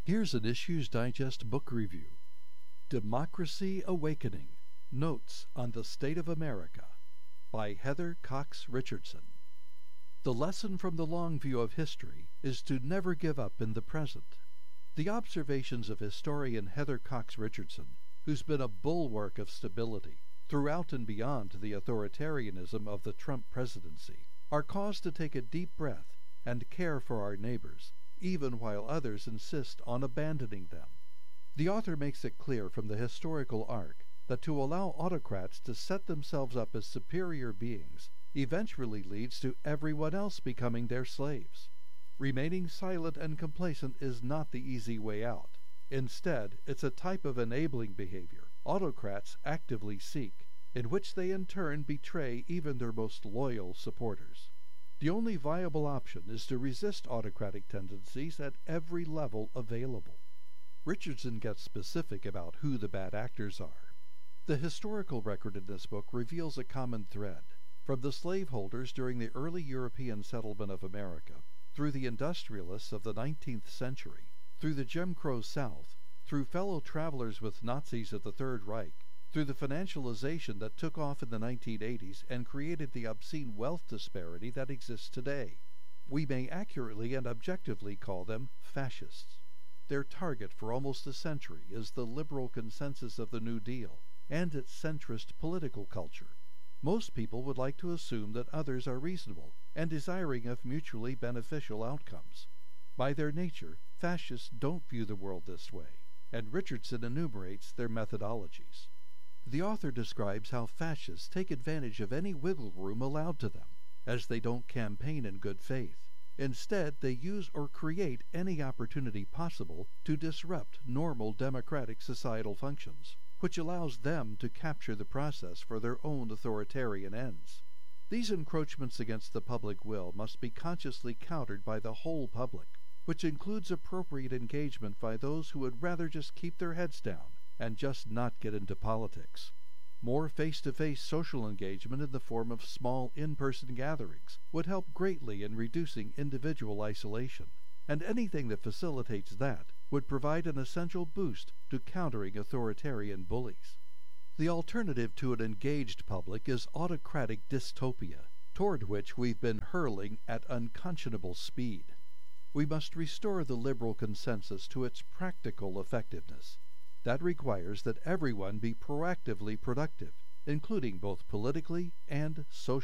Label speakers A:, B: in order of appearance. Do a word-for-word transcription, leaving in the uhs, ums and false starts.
A: Here's an Issues Digest book review. Democracy Awakening: Notes on the State of America by Heather Cox Richardson. The lesson from the long view of history is to never give up in the present. The observations of historian Heather Cox Richardson, who's been a bulwark of stability throughout and beyond the authoritarianism of the Trump presidency, are cause to take a deep breath and care for our neighbors, even while others insist on abandoning them. The author makes it clear from the historical arc that to allow autocrats to set themselves up as superior beings eventually leads to everyone else becoming their slaves. Remaining silent and complacent is not the easy way out. Instead, it's a type of enabling behavior autocrats actively seek, in which they in turn betray even their most loyal supporters. The only viable option is to resist autocratic tendencies at every level available. Richardson gets specific about who the bad actors are. The historical record in this book reveals a common thread, from the slaveholders during the early European settlement of America, through the industrialists of the nineteenth century, through the Jim Crow South, through fellow travelers with Nazis of the Third Reich, through the financialization that took off in the nineteen eighties and created the obscene wealth disparity that exists today. We may accurately and objectively call them fascists. Their target for almost a century is the liberal consensus of the New Deal and its centrist political culture. Most people would like to assume that others are reasonable and desiring of mutually beneficial outcomes. By their nature, fascists don't view the world this way, and Richardson enumerates their methodologies. The author describes how fascists take advantage of any wiggle room allowed to them, as they don't campaign in good faith. Instead, they use or create any opportunity possible to disrupt normal democratic societal functions, which allows them to capture the process for their own authoritarian ends. These encroachments against the public will must be consciously countered by the whole public, which includes appropriate engagement by those who would rather just keep their heads down and just not get into politics. More face-to-face social engagement in the form of small in-person gatherings would help greatly in reducing individual isolation, and anything that facilitates that would provide an essential boost to countering authoritarian bullies. The alternative to an engaged public is autocratic dystopia, toward which we've been hurling at unconscionable speed. We must restore the liberal consensus to its practical effectiveness. That requires that everyone be proactively productive, including both politically and socially.